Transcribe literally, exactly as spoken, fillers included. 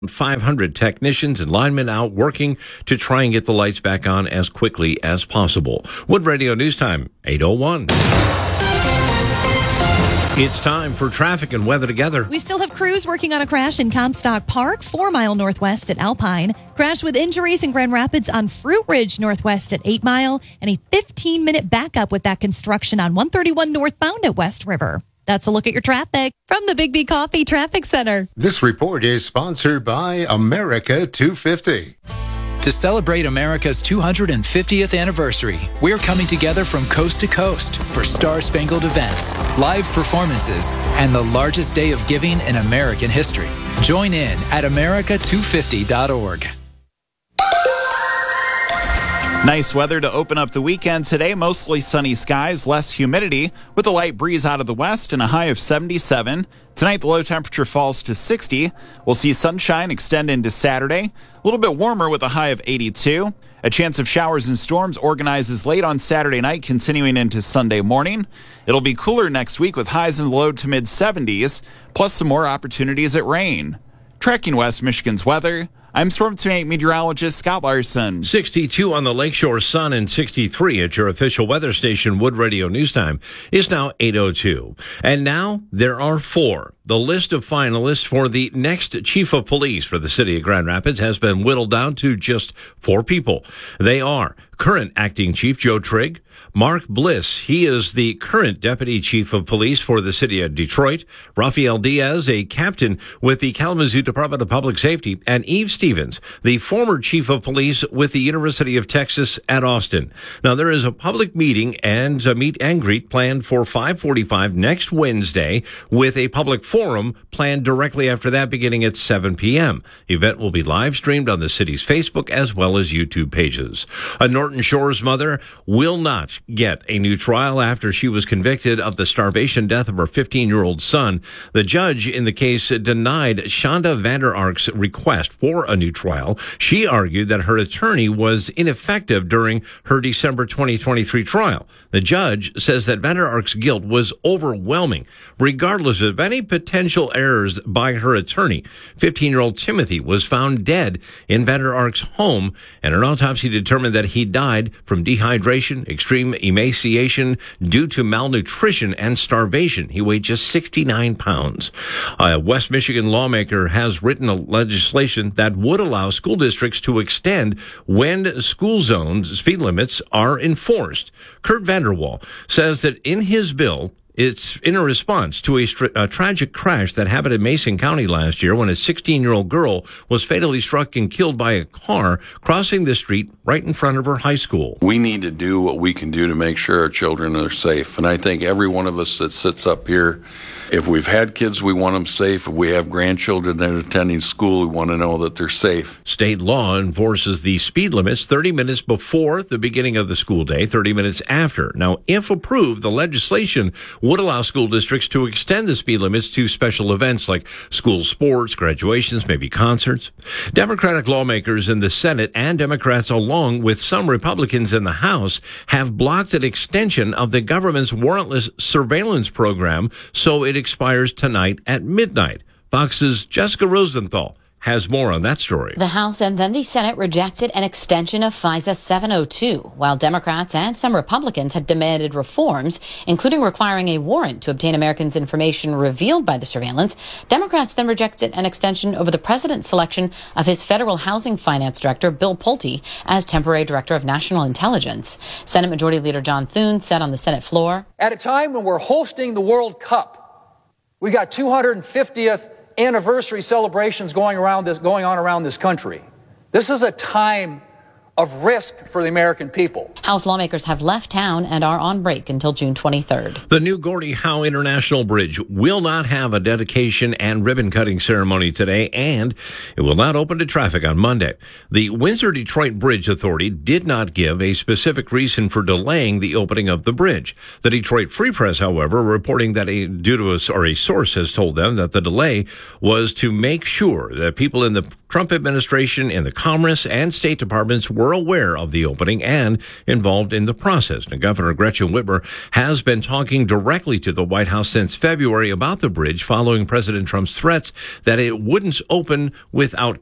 five hundred technicians and linemen out working to try and get the lights back on as quickly as possible. Wood Radio News Time, eight oh one. It's time for traffic and weather together. We still have crews working on a crash in Comstock Park, four mile northwest at Alpine. Crash with injuries in Grand Rapids on Fruit Ridge northwest at eight mile. And a fifteen minute backup with that construction on one thirty-one northbound at West River. That's a look at your traffic from the Big B Coffee Traffic Center. This report is sponsored by America two fifty. To celebrate America's two hundred fiftieth anniversary, we're coming together from coast to coast for star-spangled events, live performances, and the largest day of giving in American history. Join in at America two fifty dot org. Nice weather to open up the weekend today. Mostly sunny skies, less humidity, with a light breeze out of the west and a high of seventy-seven. Tonight, the low temperature falls to sixty. We'll see sunshine extend into Saturday. A little bit warmer with a high of eighty-two. A chance of showers and storms organizes late on Saturday night, continuing into Sunday morning. It'll be cooler next week with highs in the low to mid seventies, plus some more opportunities at rain. Tracking West Michigan's weather, I'm Storm Team eight meteorologist Scott Larson. sixty-two on the Lakeshore Sun and sixty-three at your official weather station, Wood Radio News Time. It's now eight oh two. And now there are four. The list of finalists for the next chief of police for the city of Grand Rapids has been whittled down to just four people. They are current acting chief Joe Trigg, Mark Bliss, he is the current deputy chief of police for the city of Detroit, Rafael Diaz, a captain with the Kalamazoo Department of Public Safety, and Eve Stevens, the former chief of police with the University of Texas at Austin. Now, there is a public meeting and a meet and greet planned for five forty-five next Wednesday with a public forum planned directly after that beginning at seven p.m. The event will be live streamed on the city's Facebook as well as YouTube pages. A Norton Shores mother will not get a new trial after she was convicted of the starvation death of her fifteen-year-old son. The judge in the case denied Shonda Vander Ark's request for a new trial. She argued that her attorney was ineffective during her December twenty twenty-three trial. The judge says that Vander Ark's guilt was overwhelming, regardless of any potential errors by her attorney. fifteen-year-old Timothy was found dead in Vander Ark's home, and an autopsy determined that he died from dehydration, extreme emaciation due to malnutrition and starvation. He weighed just sixty-nine pounds. A West Michigan lawmaker has written a legislation that would allow school districts to extend when school zones speed limits are enforced. Kurt Vanderwall says that in his bill, it's in a response to a, a tragic crash that happened in Mason County last year when a sixteen-year-old girl was fatally struck and killed by a car crossing the street right in front of her high school. We need to do what we can do to make sure our children are safe. And I think every one of us that sits up here, if we've had kids, we want them safe. If we have grandchildren that are attending school, we want to know that they're safe. State law enforces the speed limits thirty minutes before the beginning of the school day, thirty minutes after. Now, if approved, the legislation would allow school districts to extend the speed limits to special events like school sports, graduations, maybe concerts. Democratic lawmakers in the Senate and Democrats, along with some Republicans in the House, have blocked an extension of the government's warrantless surveillance program, so it expires tonight at midnight. Fox's Jessica Rosenthal has more on that story. The House and then the Senate rejected an extension of FISA seven oh two, while Democrats and some Republicans had demanded reforms, including requiring a warrant to obtain Americans' information revealed by the surveillance. Democrats then rejected an extension over the president's selection of his federal housing finance director, Bill Pulte, as temporary director of national intelligence. Senate Majority Leader John Thune said on the Senate floor, "At a time when we're hosting the World Cup, we got two hundred fiftieth anniversary celebrations going around this, going on around this country. This is a time of risk for the American people." House lawmakers have left town and are on break until June twenty-third. The new Gordie Howe International Bridge will not have a dedication and ribbon-cutting ceremony today, and it will not open to traffic on Monday. The Windsor-Detroit Bridge Authority did not give a specific reason for delaying the opening of the bridge. The Detroit Free Press, however, reporting that a, due to a, or a source has told them that the delay was to make sure that people in the Trump administration and the Commerce and State Departments were were aware of the opening and involved in the process. Now, Governor Gretchen Whitmer has been talking directly to the White House since February about the bridge following President Trump's threats that it wouldn't open without